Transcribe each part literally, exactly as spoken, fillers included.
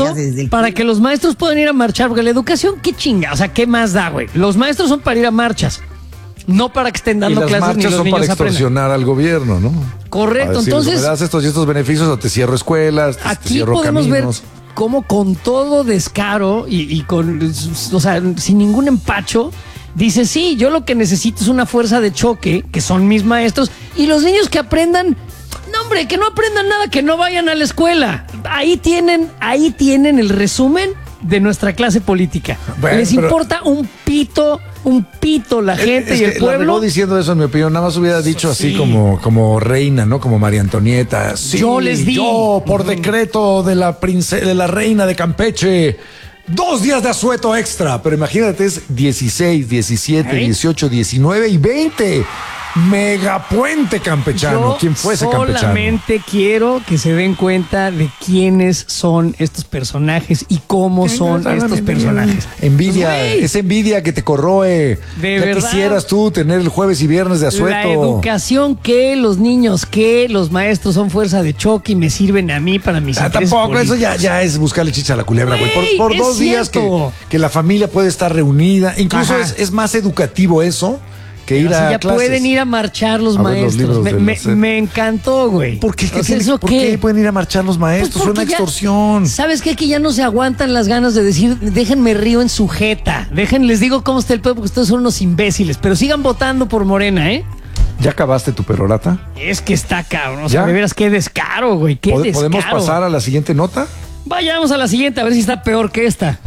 esto para que los maestros puedan ir a marchar, porque la educación, qué chinga, o sea, ¿qué más da, güey? Los maestros son para ir a marchas, no para que estén dando y las clases ni marchas los son niños para extorsionar aprendan. al gobierno, ¿no? Correcto, decir, entonces... me das estos y estos beneficios o te cierro escuelas, te, Aquí te cierro podemos caminos. ver cómo con todo descaro y, y con, o sea, sin ningún empacho, dice, sí, yo lo que necesito es una fuerza de choque, que son mis maestros, y los niños que aprendan, no hombre, que no aprendan nada, que no vayan a la escuela. Ahí tienen, ahí tienen el resumen de nuestra clase política. Bueno, Les pero- importa un pito, un pito la gente Es y que el la pueblo. regó diciendo eso, en mi opinión, nada más hubiera dicho así Sí. como, como reina, ¿no? Como María Antonieta. Sí, Yo les di. Yo, por decreto de la prince- de la reina de Campeche, dos días de asueto extra. Pero imagínate, es dieciséis, diecisiete, ¿Eh? dieciocho, diecinueve y veinte. Megapuente campechano. Yo ¿Quién fue ese campechano? solamente quiero que se den cuenta de quiénes son estos personajes y cómo son Venga, estos envidia, personajes. Envidia, Pues, güey, esa envidia que te corroe. De ya verdad. quisieras tú tener el jueves y viernes de asueto. la educación que los niños que los maestros son fuerza de choque y me sirven a mí para mis Ah, intereses tampoco, eso ya, políticos. ya es buscarle chicha a la culebra, güey. Por, Güey, por es dos días que, cierto. que la familia puede estar reunida. Incluso Ajá. es, es más educativo eso que ir O sea, a ya clases. pueden ir a marchar los A ver los maestros. libros me, de me- la SEP. me encantó, güey. ¿Por qué? ¿Qué O sea, tiene- ¿eso ¿Por qué? qué pueden ir a marchar los Pues maestros? porque Suena ya- extorsión. ¿Sabes qué? Que ya no se aguantan las ganas de decir, déjenme río en su jeta. Dejen, les digo cómo está el pueblo, porque ustedes son unos imbéciles. Pero sigan votando por Morena, ¿eh? ¿Ya acabaste tu perorata? Es que está cabrón. O sea, ¿Ya? de veras, qué descaro, güey. Qué ¿Pod- descaro. ¿Podemos pasar a la siguiente nota? Vayamos a la siguiente, a ver si está peor que esta.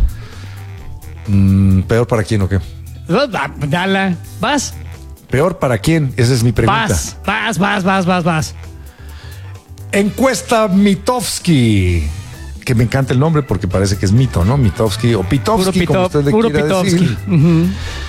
Mm, ¿Peor para quién o qué? Va, Dala. Vas, ¿Peor para quién? Esa es mi pregunta. vas, vas, vas, vas, vas, vas. Encuesta Mitofsky. Que me encanta el nombre porque parece que es mito, ¿no? Mitofsky o Puro, Pitovsky, como pito, usted le puro quiera Pitovsky. decir. Ujú.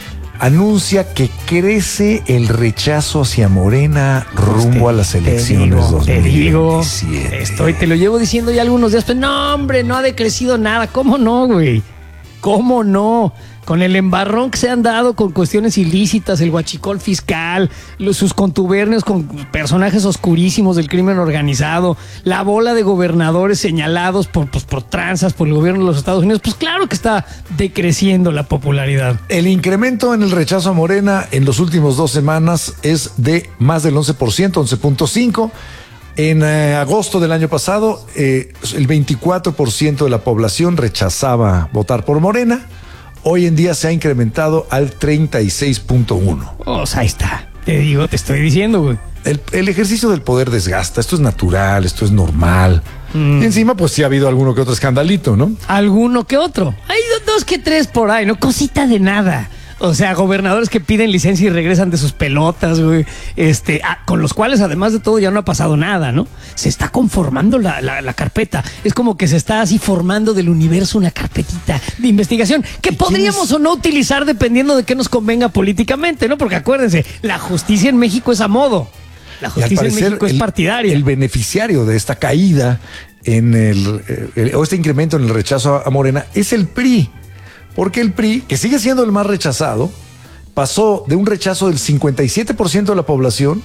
Anuncia que crece el rechazo hacia Morena rumbo a las Te elecciones digo, te digo, dos mil veintisiete. estoy, te lo llevo diciendo ya algunos días, pero no, hombre, no ha decrecido nada. ¿Cómo no, güey? ¿Cómo no? Con el embarrón que se han dado con cuestiones ilícitas, el huachicol fiscal, los, sus contubernios con personajes oscurísimos del crimen organizado, la bola de gobernadores señalados por, pues, por tranzas por el gobierno de los Estados Unidos, pues claro que está decreciendo la popularidad. El incremento en el rechazo a Morena en los últimos dos semanas es de más del once por ciento, once punto cinco por ciento. En eh, agosto del año pasado, eh, el veinticuatro por ciento de la población rechazaba votar por Morena. Hoy en día se ha incrementado al treinta y seis punto uno. O sea, ahí está. Te digo, te estoy diciendo, güey. El, el ejercicio del poder desgasta, esto es natural, esto es normal. Mm. Y encima, pues sí ha habido alguno que otro escandalito, ¿no? Alguno que otro. Hay do- dos que tres por ahí, no cosita de nada. O sea, gobernadores que piden licencia y regresan de sus pelotas, güey. Este, ah, con los cuales, además de todo, ya no ha pasado nada, ¿no? Se está conformando la, la- la carpeta. Es como que se está así formando del universo una carpetita de investigación que ¿Y podríamos quién es? o no utilizar dependiendo de qué nos convenga políticamente, ¿no? Porque acuérdense, la justicia en México es a modo. La Y al justicia en parecer, México es el- partidaria. El beneficiario de esta caída en el, eh, el- o este incremento en el rechazo a, a Morena es el P R I. Porque el P R I, que sigue siendo el más rechazado, pasó de un rechazo del cincuenta y siete por ciento de la población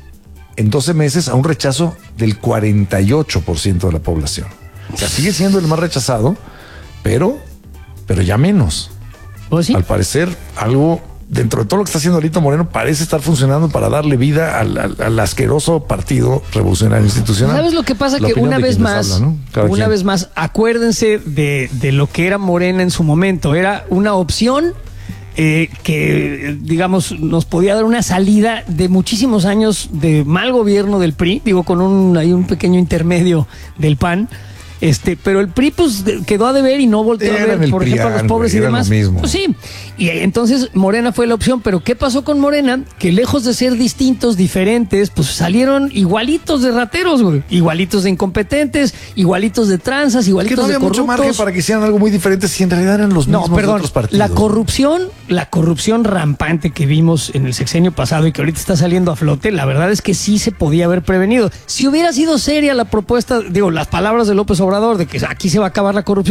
en doce meses a un rechazo del cuarenta y ocho por ciento de la población. O sea, sigue siendo el más rechazado, pero, pero ya menos. ¿Pues sí? Al parecer, algo dentro de todo lo que está haciendo Alito Moreno parece estar funcionando para darle vida al, al- al asqueroso Partido Revolucionario Institucional. ¿Sabes lo que pasa? La Que opinión una de vez quienes más, hablan, ¿no? Cada una quien. vez más, acuérdense de, de lo que era Morena en su momento. Era una opción eh, que, digamos, nos podía dar una salida de muchísimos años de mal gobierno del P R I, digo, con un, hay un pequeño intermedio del P A N. Este, pero el P R I pues de- quedó a deber y no volteó a Eran ver, el por ejemplo, a los PRIAN, pobres güey, y era demás. lo mismo. Pues sí. Y eh, entonces Morena fue la opción, pero ¿qué pasó con Morena? Que lejos de ser distintos, diferentes, pues salieron igualitos de rateros, güey. Igualitos de incompetentes, igualitos de tranzas, Es que igualitos no había de mucho margen corruptos. para que hicieran algo muy diferente si en realidad eran los No, mismos de perdón, otros partidos. la corrupción, la corrupción rampante que vimos en el sexenio pasado y que ahorita está saliendo a flote, la verdad es que sí se podía haber prevenido. Si hubiera sido seria la propuesta, digo, las palabras de López Obrador de que aquí se va a acabar la corrupción,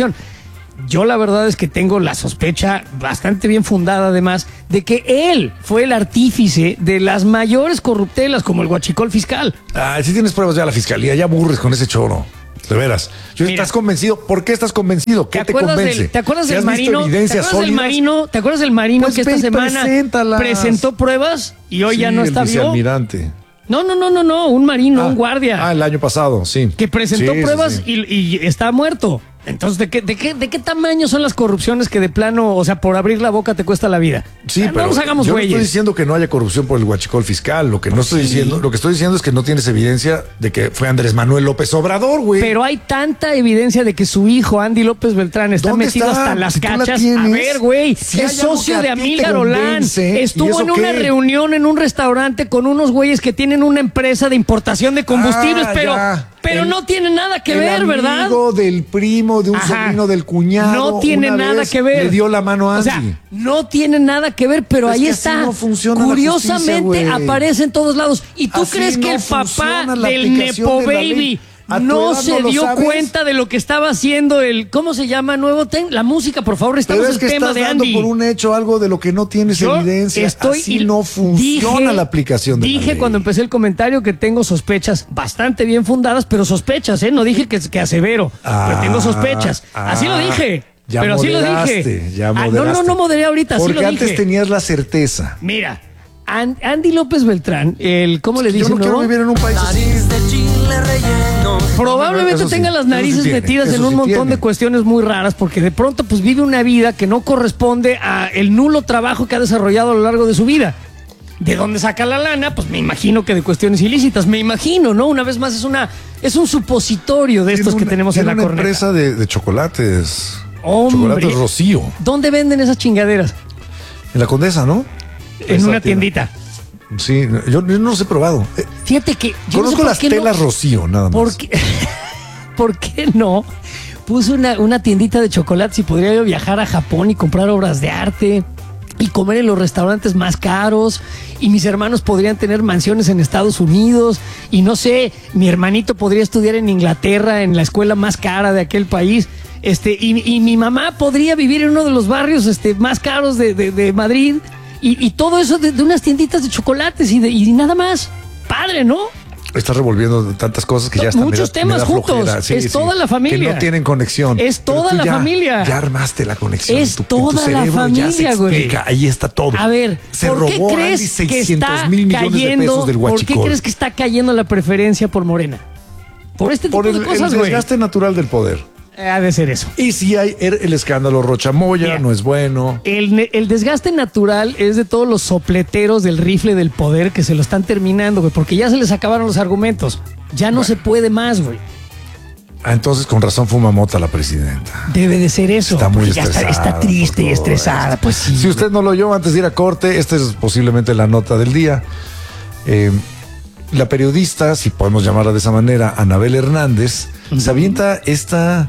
yo la verdad es que tengo la sospecha bastante bien fundada además de que él fue el artífice de las mayores corruptelas como el huachicol fiscal. Ah, si tienes pruebas ya la fiscalía, ya aburres con ese choro. De veras. Yo, Mira. ¿Estás convencido? ¿Por qué estás convencido? ¿Qué te, acuerdas convence? del- ¿Te acuerdas ¿Si del has visto marino? ¿Te evidencias acuerdas del sólidas? marino? ¿Te acuerdas del marino Pues que esta ve y semana preséntalas. presentó pruebas y hoy Sí, ya no el está vivo? vicealmirante. No, no, no, no, no, un marino, Ah, un guardia Ah, el año pasado, sí. que presentó Sí, sí, pruebas sí. Y, y está muerto. Entonces, ¿de qué, de, qué, ¿de qué tamaño son las corrupciones que de plano, o sea, por abrir la boca te cuesta la vida? Sí, Ah, no pero nos hagamos yo no güeyes. estoy diciendo que no haya corrupción por el huachicol fiscal. Lo que no estoy diciendo, lo que estoy diciendo es que no tienes evidencia de que fue Andrés Manuel López Obrador, güey. Pero hay tanta evidencia de que su hijo, Andy López Beltrán, está ¿Dónde metido está? hasta las Si tú la cachas. A tienes, ver, güey, si es hay algo socio que de a ti te Amílcar Olán. convence, ¿y Estuvo eso en una qué? reunión en un restaurante con unos güeyes que tienen una empresa de importación de combustibles, Ah, pero, ya. pero El- no tiene nada que el ver, ¿verdad? amigo del primo, de un Ajá. sobrino del cuñado. No tiene una nada vez que ver. Le dio la mano a O Andy. sea, no tiene nada que ver, pero Es ahí que así está. no funciona la Curiosamente justicia, güey. aparece en todos lados. ¿Y tú Así crees que no el papá funciona la del aplicación Nepo de la Baby ley. ¿A tu no edad se no lo dio sabes? cuenta de lo que estaba haciendo el, ¿cómo se llama? Nuevo ten, la música, por favor, estamos Pero es el que tema estás de dando Andy. por un hecho algo de lo que no tienes Yo evidencia. estoy Así y- no funciona dije- la aplicación de la Dije ley. cuando empecé el comentario que tengo sospechas bastante bien fundadas, pero sospechas, ¿eh? No dije que, que asevero, Ah, pero tengo sospechas. Así lo ah, dije. Ya pero así lo moderaste, dije. ya Ah, no, no, moderaste. no moderé ahorita, así Porque lo antes dije. tenías la certeza. Mira, An- Andy López Beltrán, el, ¿cómo le Yo dicen? no quiero no? vivir en un país así. Nariz de chile relleno. Probablemente Eso sí, tenga las eso sí narices tiene, metidas eso en un sí montón tiene. de cuestiones muy raras, porque de pronto pues vive una vida que no corresponde a el nulo trabajo que ha desarrollado a lo largo de su vida. ¿De dónde saca la lana? Pues me imagino que de cuestiones ilícitas, me imagino, ¿no? Una vez más es una es un supositorio de estos Tiene que una- tenemos en tiene la una corneta. empresa de, de chocolates. Hombre. Chocolates Rocío. ¿Dónde venden esas chingaderas? En la Condesa, ¿no? En Esa una tienda. tiendita. Sí, yo, yo no los he probado. Eh, Fíjate que yo no Conozco sé por las qué no- telas Rocío, nada más. ¿Por qué, ¿Por qué no? Puso una, una tiendita de chocolates y podría yo viajar a Japón y comprar obras de arte y comer en los restaurantes más caros y mis hermanos podrían tener mansiones en Estados Unidos y no sé, mi hermanito podría estudiar en Inglaterra en la escuela más cara de aquel país. Este, y, y mi mamá podría vivir en uno de los barrios este, más caros de, de- de Madrid y, y todo eso de, de unas tienditas de chocolates y, de, y nada más. Padre, ¿no? Estás revolviendo tantas cosas que ya están. Muchos temas juntos. Es toda la familia. Que no tienen conexión. Es Pero toda tú la ya- familia. Ya armaste la conexión. Es en tu, en tu toda la cerebro familia, ya se güey. explica. Ahí está todo. A ver, se ¿por qué robó Andy crees que seiscientos está mil millones de cayendo? pesos del ¿Por qué huachicol. crees que está cayendo la preferencia por Morena? Por este tipo Por el, de cosas, el güey. desgaste natural del poder. Ha de ser eso. Y si hay el, el escándalo Rochamoya, Mira. no es bueno. El, ne- el desgaste natural es de todos los sopleteros del rifle del poder que se lo están terminando, güey, porque ya se les acabaron los argumentos. Ya no se puede más, güey. Ah, entonces con razón fuma mota la presidenta. Debe de ser eso. Está muy porque ya está, estresada. está triste y por todo estresada. esto. Pues sí. Si usted no lo oyó antes de ir a corte, esta es posiblemente la nota del día. Eh, la periodista, si podemos llamarla de esa manera, Anabel Hernández, se avienta esta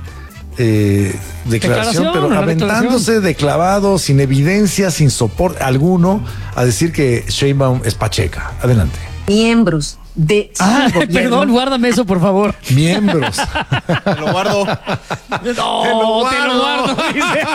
eh, declaración, Declaración, pero una aventándose de clavado, sin evidencia, sin soporte alguno, a decir que Sheinbaum es pacheca. Adelante. Miembros de su Ah, gobierno, perdón, guárdame eso, por favor. Miembros. Te lo guardo. No, te lo guardo. dice.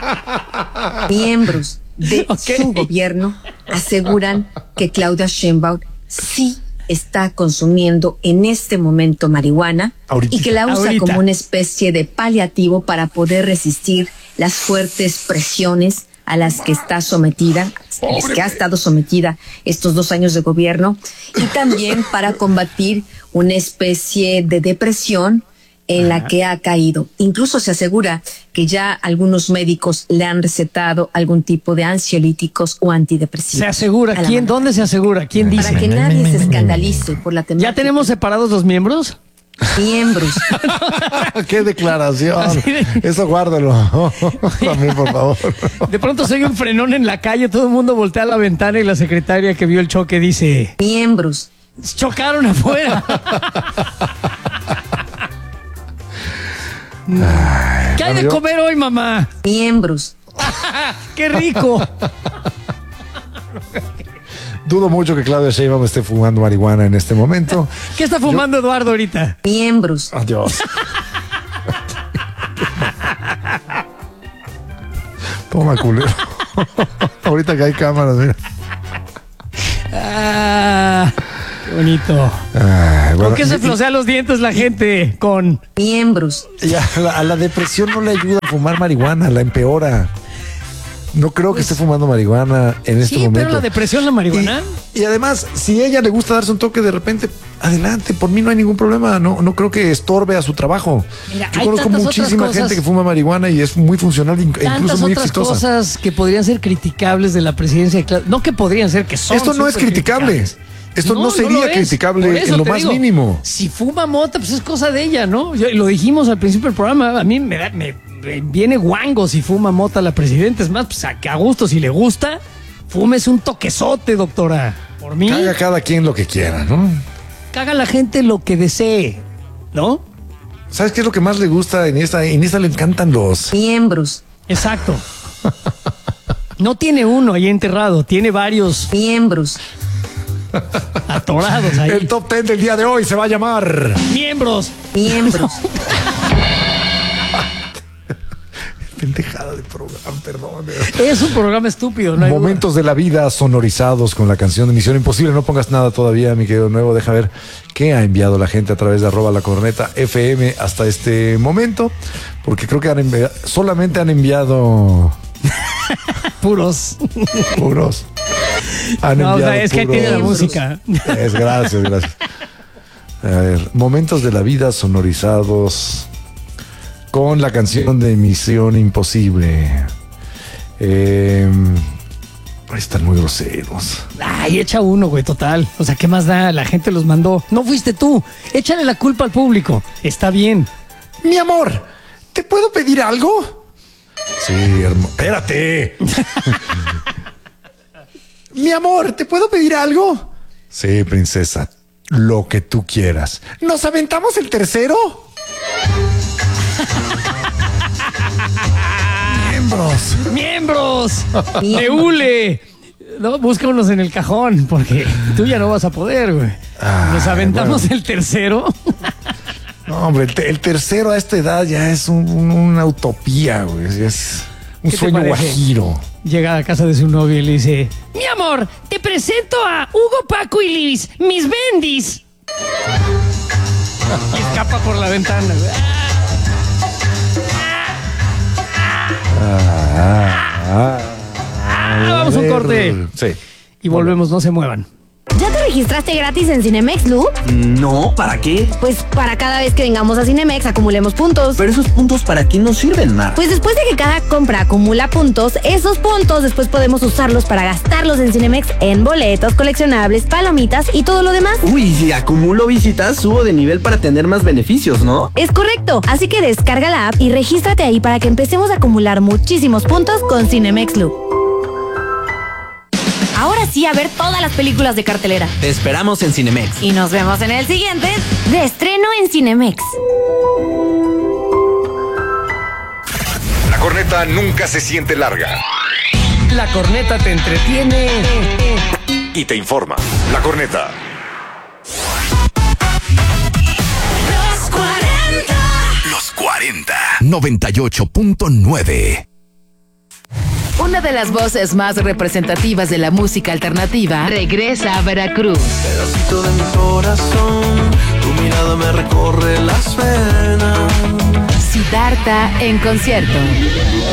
miembros de Ok. su gobierno aseguran que Claudia Sheinbaum sí está consumiendo en este momento marihuana Ahorita. y que la usa Ahorita. como una especie de paliativo para poder resistir las fuertes presiones a las que está sometida, a las que ha estado sometida estos dos años de gobierno, y también para combatir una especie de depresión en la que ha caído. Incluso se asegura que ya algunos médicos le han recetado algún tipo de ansiolíticos o antidepresivos. Se asegura. A la ¿Quién? mano. ¿Dónde se asegura? ¿Quién Para dice? que nadie se escandalice por la temática. ¿Ya tenemos separados los miembros? miembros. ¡Qué declaración! Así de- Eso guárdalo. También, por favor. De pronto soy un frenón en la calle, todo el mundo voltea a la ventana y la secretaria que vio el choque dice, miembros. chocaron afuera. ¿Qué hay de bueno, yo- comer hoy, mamá? Miembros. ¡Qué rico! Dudo mucho que Claudia Sheinbaum esté fumando marihuana en este momento. ¿Qué está fumando Eduardo ahorita? Miembros. Adiós. Toma, culero. Ahorita que hay cámaras, mira. Ah, qué bonito. Ay, Ay, bueno, ¿Con qué se y- flosea los dientes la gente? Con... miembros. y a, la, a la depresión no le ayuda a fumar marihuana, la empeora. No creo que esté fumando marihuana en este Sí, momento. pero la depresión, la marihuana. Y, y además, si a ella le gusta darse un toque de repente, adelante, por mí no hay ningún problema. No, no creo que estorbe a su trabajo. Mira, Yo hay conozco tantas muchísima otras gente cosas- que fuma marihuana y es muy funcional e incluso Tantas muy otras exitosa. cosas que podrían ser criticables de la presidencia. de Cla- No que podrían ser, que son. Esto no es súper criticable. criticables. Esto no sería lo es. criticable Por eso en lo te más digo, mínimo. Si fuma mota, pues es cosa de ella, ¿no? Yo- lo dijimos al principio del programa. A mí me, da- me, me viene guango si fuma mota la presidenta. Es más, pues a, que a gusto, si le gusta, fumes un toquezote, doctora. Por mí, Haga cada quien lo que quiera, ¿no? caga la gente lo que desee, ¿no? ¿Sabes qué es lo que más le gusta en esta? En esta le encantan los... Miembros. Exacto. No tiene uno ahí enterrado, tiene varios Miembros. atorados ahí. El top ten del día de hoy se va a llamar... Miembros. Miembros. Pendejada de programa, perdón. Es un programa estúpido, ¿no? hay duda. Momentos de la vida sonorizados con la canción de Misión Imposible. No pongas nada todavía, mi querido Nuevo. Deja ver qué ha enviado la gente a través de arroba la corneta F M hasta este momento. Porque creo que han envi- solamente han enviado Puros. puros. Han No, o sea, enviado es que ahí tiene la puros. música. Es, gracias, gracias. A ver, momentos de la vida sonorizados con la canción de Misión Imposible. Eh, están muy groseros. Ay, echa uno, güey, total. O sea, ¿qué más da? La gente los mandó. No fuiste tú. Échale la culpa al público. Está bien. Mi amor, ¿te puedo pedir algo? Sí, hermano. Espérate. Mi amor, ¿te puedo pedir algo? Sí, princesa. Lo que tú quieras. ¿Nos aventamos el tercero? Miembros. ¡Miembros! ¡De hule! No, búscanos en el cajón, porque tú ya no vas a poder, güey. Ay, Nos aventamos bueno. el tercero. No, hombre, el, te- el tercero a esta edad ya es un- un- una utopía, güey. Es un ¿Qué te sueño parece? guajiro. Llega a casa de su novio y le dice: Mi amor, te presento a Hugo, Paco y Liz, mis bendis. Y escapa por la ventana, güey. Ah, vamos a un corte. Sí. Y volvemos, no se muevan. ¿Ya te registraste gratis en Cinemex, Lu? No, ¿para qué? Pues para cada vez que vengamos a Cinemex acumulemos puntos. Pero esos puntos para qué nos sirven, Mar. Pues después de que cada compra acumula puntos, esos puntos después podemos usarlos para gastarlos en Cinemex en boletos, coleccionables, palomitas y todo lo demás. Uy, si acumulo visitas, subo de nivel para tener más beneficios, ¿no? Es correcto, así que descarga la app y regístrate ahí para que empecemos a acumular muchísimos puntos con Cinemex, Lu. Ahora sí, a ver todas las películas de cartelera. Te esperamos en Cinemex. Y nos vemos en el siguiente de estreno en Cinemex. La corneta nunca se siente larga La corneta te entretiene. y te informa. La corneta. Los cuarenta. Los cuarenta. noventa y ocho punto nueve. Una de las voces más representativas de la música alternativa regresa a Veracruz. Pedacito de mi corazón, tu mirada me recorre las venas. Siddhartha en concierto.